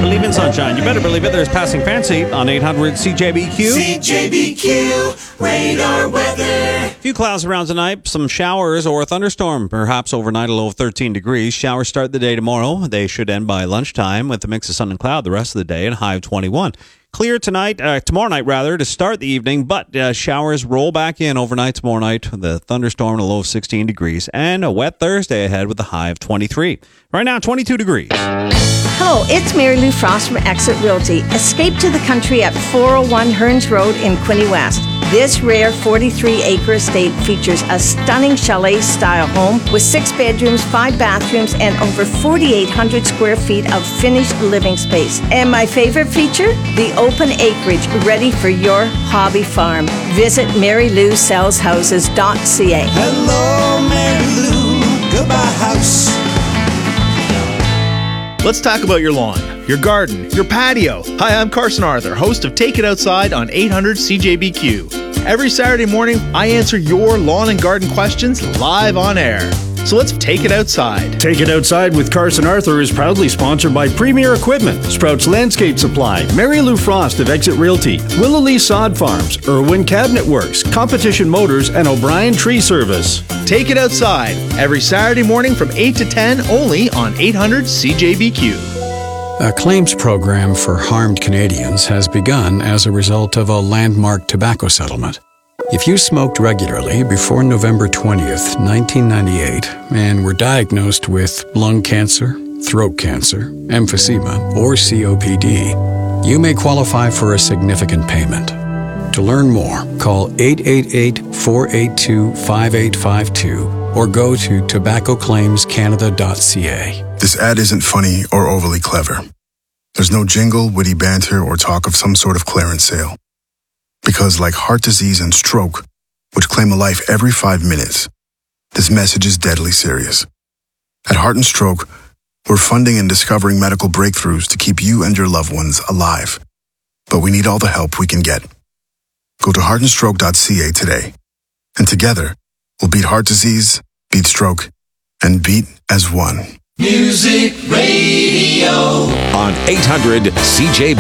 believe in sunshine. You better believe it. There's Passing Fancy on 800 CJBQ. CJBQ radar weather. A few clouds around tonight, some showers or a thunderstorm, perhaps overnight, a low of 13 degrees. Showers start the day tomorrow. They should end by lunchtime with a mix of sun and cloud the rest of the day and a high of 21. Clear tomorrow night to start the evening, but showers roll back in overnight tomorrow night. The thunderstorm, a low of 16 degrees, and a wet Thursday ahead with a high of 23. Right now, 22 degrees. Hello, it's Mary Lou Frost from Exit Realty. Escape to the country at 401 Hearns Road in Quinte West. This rare 43-acre estate features a stunning chalet-style home with 6 bedrooms, 5 bathrooms, and over 4,800 square feet of finished living space. And my favorite feature? The open acreage ready for your hobby farm. Visit MaryLouSellsHouses.ca. Hello, Mary Lou. Goodbye house. Let's talk about your lawn, your garden, your patio. Hi, I'm Carson Arthur, host of Take It Outside on 800 CJBQ. Every Saturday morning, I answer your lawn and garden questions live on air. So let's take it outside. Take It Outside with Carson Arthur is proudly sponsored by Premier Equipment, Sprouts Landscape Supply, Mary Lou Frost of Exit Realty, Willow Lee Sod Farms, Irwin Cabinet Works, Competition Motors, and O'Brien Tree Service. Take It Outside, every Saturday morning from 8 to 10, only on 800 CJBQ. A claims program for harmed Canadians has begun as a result of a landmark tobacco settlement. If you smoked regularly before November 20th, 1998, and were diagnosed with lung cancer, throat cancer, emphysema, or COPD, you may qualify for a significant payment. To learn more, call 888-482-5852 or go to tobaccoclaimscanada.ca. This ad isn't funny or overly clever. There's no jingle, witty banter, or talk of some sort of clearance sale. Because like heart disease and stroke, which claim a life every 5 minutes, this message is deadly serious. At Heart and Stroke, we're funding and discovering medical breakthroughs to keep you and your loved ones alive. But we need all the help we can get. Go to heartandstroke.ca today. And together, we'll beat heart disease, beat stroke, and beat as one. Music Radio on 800 CJB.